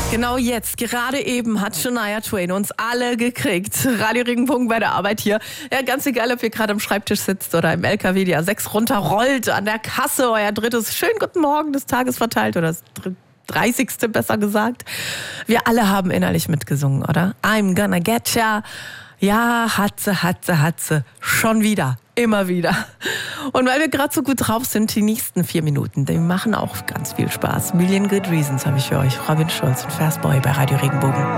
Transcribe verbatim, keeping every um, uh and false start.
Genau jetzt, gerade eben hat Shania Twain uns alle gekriegt. Radio Regenbogen bei der Arbeit hier. Ja, ganz egal, ob ihr gerade am Schreibtisch sitzt oder im L K W, die A sechs runterrollt, an der Kasse euer drittes schönen guten Morgen des Tages verteilt oder das dreißigste besser gesagt. Wir alle haben innerlich mitgesungen, oder? I'm gonna get ya. Ja, hat sie, hat sie, hat sie. Schon wieder. Immer wieder. Und weil wir gerade so gut drauf sind, die nächsten vier Minuten, die machen auch ganz viel Spaß. Million Good Reasons habe ich für euch. Robin Schulz und Fastboy bei Radio Regenbogen.